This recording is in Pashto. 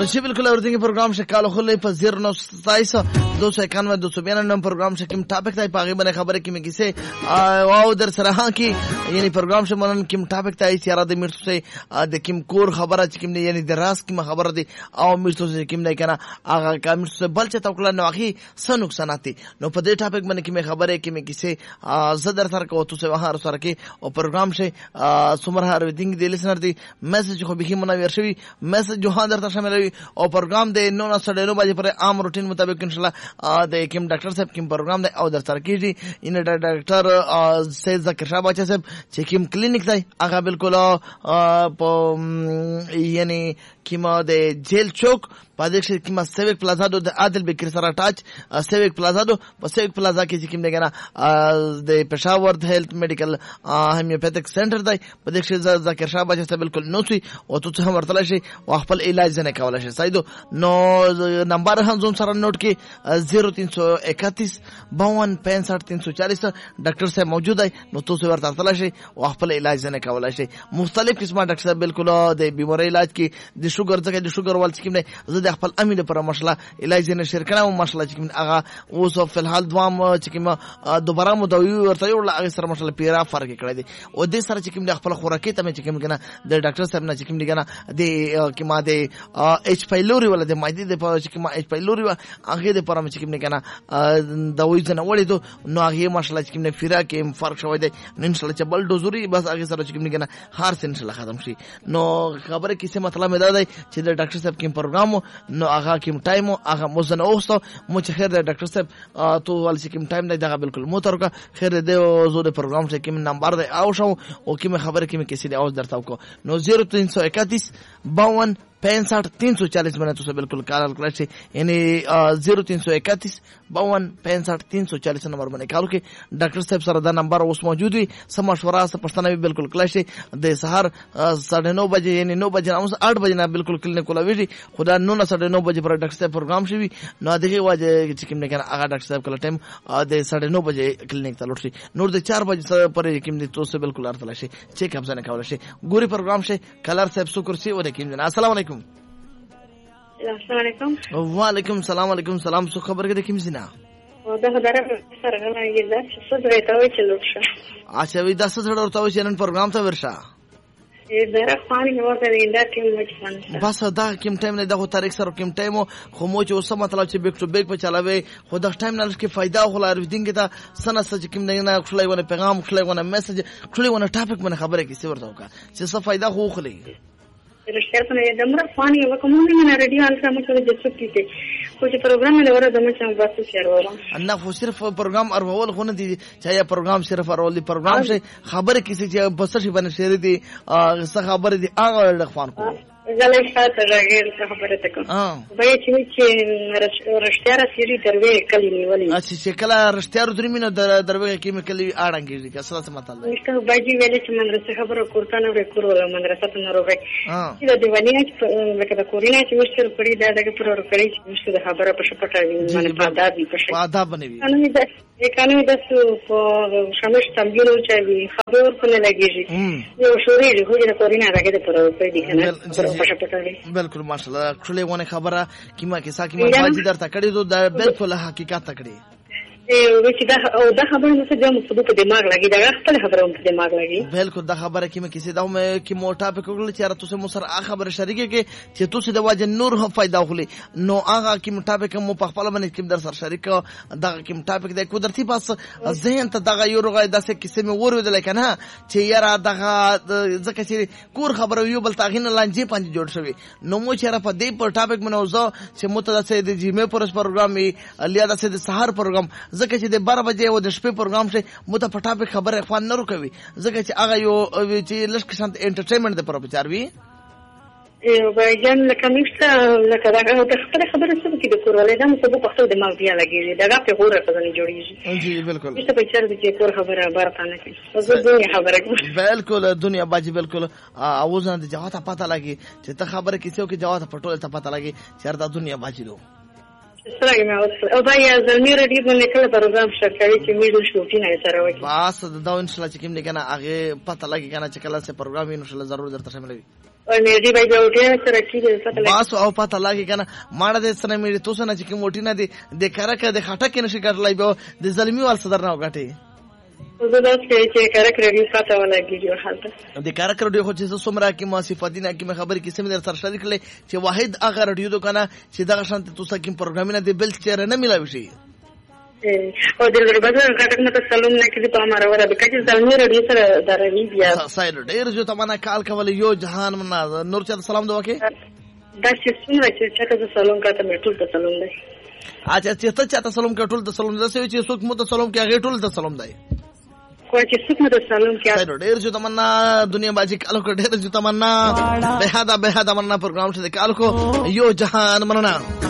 जी बिल्कुल everything programme से काल खुले पर 0927 291 292 प्रोग्राम से किम टॉपिक था पागे बने खबर कि मैं किसे वाओ दर सरहा की यानी प्रोग्राम से मनन किम टॉपिक था इस यारा दे मिर्च से दे किम कोर खबर किम ने यानी दरास की खबर दे आओ मिर्च से किम ने कहना आगा का मिर्च से बल चता कुला नवाखी स नुकसानाती नो पदे टॉपिक बने कि मैं खबर है कि मैं किसे जदर सर को तो से वहां सर के और प्रोग्राम से सुमरहा एवरीथिंग दे लिसनर दी मैसेज को भी मना वर्षवी मैसेज जो हां दर शामिल और प्रोग्राम दे 9:30 बजे पर आम रूटीन मुताबिक इंशाल्लाह दे किम डॉक्टर साहब किम प्रोग्राम दे और दर सर की जी इन डॉक्टर से जकीर शाह बच्चा साहब किम क्लिनिक दे आगा बिल्कुल यानी किमा दे जेल चौक पादेश किमा सेविक प्लाजा दो आदिल बिक्री सरा टच सेविक प्लाजा दो सेविक प्लाजा की किम देगा ना दे Peshawar health medical homeopathic centre दे पादेश जकीर शाह बच्चा साहब बिल्कुल नोसी और तो हम वर्तला से वाहपल इलाज देने का वाला से साइदो नो नंबर हम जोन सारा नोट के 0331 52 65 340 डॉक्टर साहब मौजूद है नो तो से वर्तला से वाहपल इलाज देने का वाला से मुख्तलिफ किस्म डॉक्टर साहब बिल्कुल दे बीमारी इलाज की दे शुगर जगह शुगर वाल स्कीम ने जद खपल अमीन पर मसला इलाज ने शिरकना मसला चिकन आगा वो सब फिलहाल दुआम चिकन दोबारा मुदवी और तयोला आगे सर मसला पीरा फर्क करे दे और दे सर चिकन ने खपल खुराकी तमे चिकन केना दे डॉक्टर साहब ना चिकन केना दे कि मा दे एच पाइलोरी वाला दे माइदी दे पर चिकन एच पाइलोरी आगे दे पर हम चिकन केना दवाई जना वड़ी तो नो आगे मसला चिकन ने फिरा के फर्क शवे दे इंशाल्लाह चबल डोजरी बस आगे सर चिकन केना हार से इंशाल्लाह खत्म शी नो खबर किसे मतलब में दादा चिदर डॉक्टर साहब किम प्रोग्राम नो आगा किम टाइम आगा मोजन ओस्तो मुझ खैर डॉक्टर साहब तो वाल से किम टाइम नहीं दागा बिल्कुल मोतर का खैर दे जो दे प्रोग्राम से किम नंबर दे आओ शो ओ किम खबर किम किसी दे आवाज दरता को नो 0331 52 65 340 मैंने तो बिल्कुल कॉल कर से यानी 0331 52 65 340 नंबर मैंने कॉल के डॉक्टर साहब सरदा नंबर उस मौजूद हुई समशवरा से पछताना भी बिल्कुल क्लैश दे सहर 9:30 बजे यानी 9 बजे 8 बजे ना बिल्कुल क्लिनिक को लवी खुदा 9:30 बजे पर डॉक्टर साहब प्रोग्राम से भी ना देखे वाजे चिकन ने कहना आगा डॉक्टर साहब का टाइम दे 9:30 बजे क्लिनिक तलुट सी नूर दे 4 बजे पर किम दे तो से बिल्कुल अर्थ से चेक हम जाने का से गोरी प्रोग्राम से कलर साहब शुक्र से और किम जना अस्सलाम वालेकुम वालेकुम सलाम वालेकुम सलाम सो खबर के देखिम सिना da hadara sargana yida sudreta we cheluksha अच्छा वी 10 थोड़ा तो चैनल प्रोग्राम था वर्षा ये जरा पानी हो गया इंदा किम मचफन बस दा किम टाइम ने दा तारीख सर किम टाइम खो मो जो सब मतलब छ बैक टू बैक पे चलावे खुदा टाइम ना के फायदा होला एवरीथिंग के ता सना सच किम ने ना खुलाई वाला पैगाम खुलाई वाला मैसेज खुलाई वाला टॉपिक में खबर है किसी वर्ता का से सब फायदा हो खुली रश्यात ने दमरा पानी वो कमुनी में रेडियो आंसर मुझे जसुकी थे कुछ प्रोग्राम में वरा दम चांग बस शेयर हो रहा अन्ना वो सिर्फ प्रोग्राम और वो होने दी चाहे प्रोग्राम सिर्फ और ओली प्रोग्राम से खबर किसी जे बस से बने शेयर दी खबर दी आगा रखवान को गले साथ रगेल खबर तक भाई छी रश्यारा सीरी दरवे कली वाली अच्छा से कला रश्यारा द्रिमिनो दरवे की में कली आड़ंगी का असला से मतलब इसका बाजी वेले चमन से खबर कुर्ता न रे कुरो मदरसा न रो भाई इधर दीवानी लेके कोरिना की मुश्किल पड़ी दादा के पूरा करी मुश्किल खबर पर पटा माने पादा भी पादा बने भी कानूनी 10 शमश तंबीरो चाहिए खबर को लगी जी ये शोरी हो जे कोरिना रगे तो पूरा पे दिखना बिल्कुल माशाल्लाह खुले वाने खबर कि मा के साकी मा बाजी दर तकड़ी तो बिल्कुल हकीकत तकड़ी ए विच दा खबर मुझे जब खुद के दिमाग लगी दा खपल खबर उनके दिमाग लगी बिल्कुल दा खबर कि मैं किसी दाव में कि मोटा पे कोगल चारा तो से मुसर आ खबर शरीके के जे तो से दवा जे नूर हो फायदा होली नो आगा कि मोटा पे मो पखपल बने कि दर सर शरीक दा कि मोटा पे दे कुदरती पास जहन त दा यो रोगा दा से किसे में और दले कना छे यार दा जके छे कोर खबर यो बल तागिन लांजे पांच जोड़ सवे नो मो चारा प दे पर टॉपिक में नोजो छे मुतदा से दे जिमे पर प्रोग्राम में लिया से सहर प्रोग्राम जके چې د 12 बजे او د شپې پروګرام شه مت پټا په خبره خوان نه روکوي ځکه چې هغه یو چې لږ شانت انټرټینمنت د پر پچار وي باجان لکه نشته لکه دا خبره څه کې د کورولې دا مو په پښتو دماغ دی لګیږي دا په غوړه ځنې جوړیږي جی بالکل څه په چر دي کور خبره بارته نه کوي زه دنیا خبره کوم بالکل دنیا باجی بالکل اوازه د جواب پته لګي چې ته خبره کیسه کې جواب پټول ته پته لګي چې دا دنیا باجی دو سره ما او دا یا زلمی ریډیو باندې کله پروګرام شکایي چې میډل شوټینګ سره وایي بس دا ان شاء الله چې کوم نه کنه هغه پته لګي کنه چې کله سه پروګرام ان شاء الله ضرور درته شامل وي او مې دې بای جوړه سره کیږي فتل باس او پته لاګي کنه ماړه دې سره مې توسه نه چې کی موټی نه دي د کرکه د خټکه نشي ګټلای به د ظلمي وال صدر نه وګټي زه دا چې کرک ریډیو پته ولګي حالت د کرک ریډیو خو چې سمرا کې موصفاتینه کې خبرې کې سم در سره شریک لې چې واحد هغه ریډیو دوکانه چې دغه شانت توسه کې پروګرامینه د بل چیرې نه ملاوي شي او د بازار کټک نه سلام نه کړي په امر وره به کچې ځلمي ریډیو سره دروي بیا سايد ډېر جو تمنا کال کول یو جهان منا نور چا سلام دوه کې دا چې څنګه چې چاته سلام کاته مې ټول ته سلام دی اچھا چې ته چاته سلام کټول ته سلام ده چې څوک مو ته سلام کې هغه ټول ته سلام دی کوئی چې څوک مو ته سلام کې ډېر جو تمنا دنیا باجی کالو کو ډېر جو تمنا به هدا منا پروګرام شه کالو کو یو جهان مننا